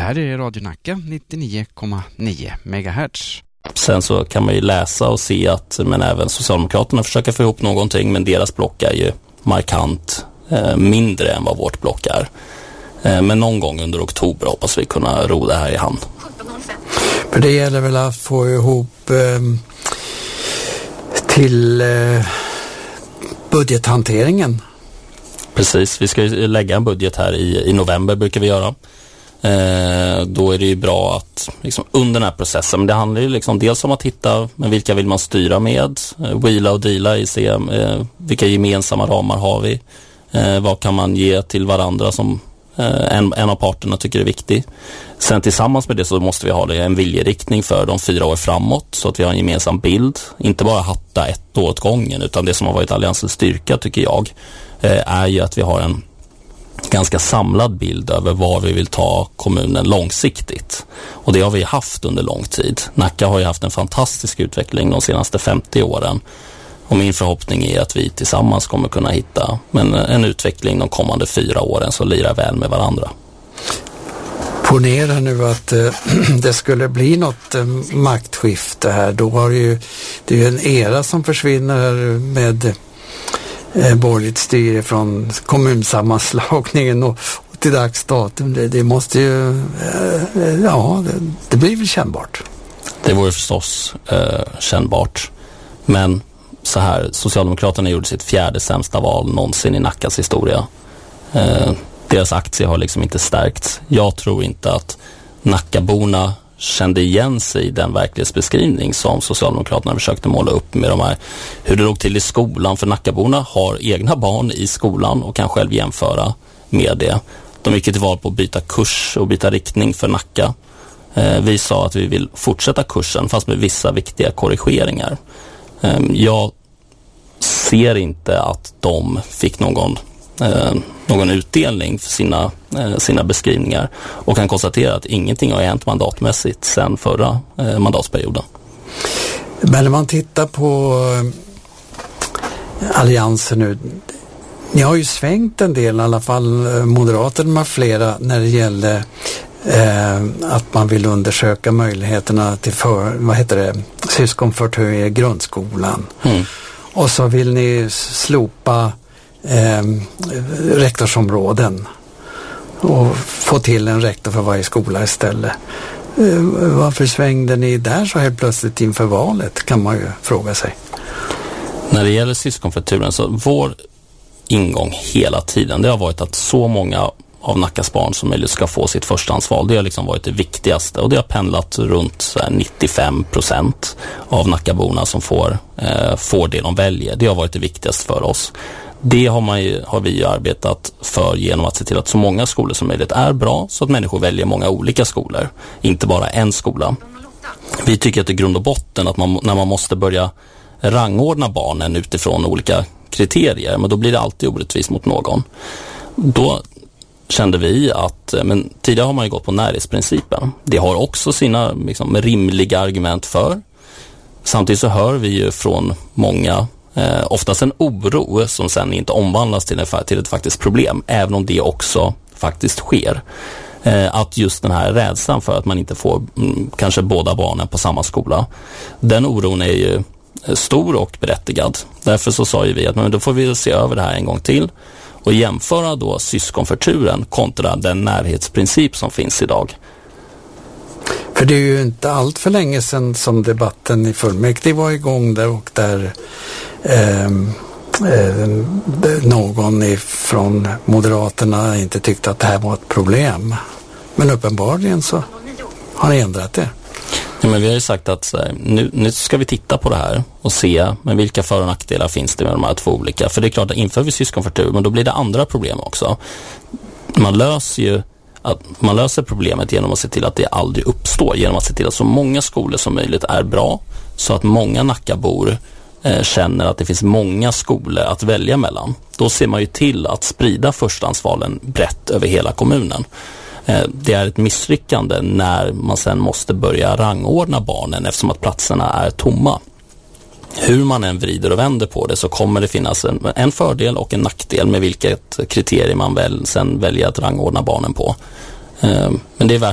här är Radio Nacka 99,9 MHz. Sen så kan man ju läsa och se att men även Socialdemokraterna försöker få ihop någonting, men deras block är ju markant mindre än vad vårt block är. Men någon gång under oktober hoppas vi kunna ro det här i hand. För det gäller väl att få ihop till budgethanteringen. Precis, vi ska ju lägga en budget här i november brukar vi göra. Då är det ju bra att liksom, under den här processen, men det handlar ju liksom dels om att hitta men vilka vill man styra med, wheela och deala i se vilka gemensamma ramar har vi, vad kan man ge till varandra som en av parterna tycker är viktig. Sen tillsammans med det så måste vi ha en viljeriktning för de 4 år framåt så att vi har en gemensam bild, inte bara hatta ett år åt gången, utan det som har varit alliansens styrka tycker jag är ju att vi har en ganska samlad bild över var vi vill ta kommunen långsiktigt. Och det har vi haft under lång tid. Nacka har ju haft en fantastisk utveckling de senaste 50 åren. Och min förhoppning är att vi tillsammans kommer kunna hitta en utveckling de kommande 4 åren som lirar väl med varandra. Ponera nu att det skulle bli något maktskifte här. Då har det är ju en era som försvinner här med borgerligt styre från kommunsammanslagningen och till dags datum. Det måste ju, det blir väl kännbart. Det vore förstås kännbart. Men så här, Socialdemokraterna gjorde sitt 4:e sämsta val någonsin i Nackas historia. Deras aktie har liksom inte stärkts. Jag tror inte att Nackaborna kände igen sig i den verklighetsbeskrivning som Socialdemokraterna försökte måla upp med de här, hur det låg till i skolan, för Nackaborna har egna barn i skolan och kan själv jämföra med det. De gick till val på att byta kurs och byta riktning för Nacka. Vi sa att vi vill fortsätta kursen fast med vissa viktiga korrigeringar. Jag ser inte att de fick någon utdelning för sina beskrivningar och kan konstatera att ingenting har hänt mandatmässigt sedan förra mandatperioden. Men när man tittar på alliansen nu, ni har ju svängt en del, i alla fall Moderaterna med flera, när det gäller att man vill undersöka möjligheterna till syskonförtur i grundskolan. Och så vill ni slopa rektorsområden och få till en rektor för varje skola istället. Varför svängde ni där så helt plötsligt inför valet, kan man ju fråga sig. När det gäller syskonförturen så vår ingång hela tiden, det har varit att så många av Nackas barn som möjligt ska få sitt förstahandsval. Det har liksom varit det viktigaste och det har pendlat runt 95% av Nackaborna som får det de väljer. Det har varit det viktigaste för oss. Det har vi arbetat för genom att se till att så många skolor som möjligt är bra så att människor väljer många olika skolor, inte bara en skola. Vi tycker att i grund och botten att när man måste börja rangordna barnen utifrån olika kriterier, men då blir det alltid orättvist mot någon. Då kände vi att, men tidigare har man ju gått på närhetsprincipen. Det har också sina liksom, rimliga argument för. Samtidigt så hör vi ju från många oftast en oro som sen inte omvandlas till ett faktiskt problem, även om det också faktiskt sker. Att just den här rädslan för att man inte får kanske båda barnen på samma skola, den oron är ju stor och berättigad. Därför så sa ju vi att men då får vi se över det här en gång till och jämföra då syskonförturen kontra den närhetsprincip som finns idag. För det är ju inte allt för länge sedan som debatten i fullmäktige var igång där och där någon från Moderaterna inte tyckte att det här var ett problem. Men uppenbarligen så har ni ändrat det. Ja, men vi har ju sagt att nu ska vi titta på det här och se men vilka för- och nackdelar finns det med de här två olika. För det är klart att inför vi syskonförtur, men då blir det andra problem också. Man löser problemet genom att se till att det aldrig uppstår, genom att se till att så många skolor som möjligt är bra så att många Nackabor känner att det finns många skolor att välja mellan. Då ser man ju till att sprida förstahandsvalen brett över hela kommunen. Det är ett misslyckande när man sen måste börja rangordna barnen eftersom att platserna är tomma. Hur man än vrider och vänder på det så kommer det finnas en fördel och en nackdel med vilket kriterium man sen väljer att rangordna barnen på. Men det är värt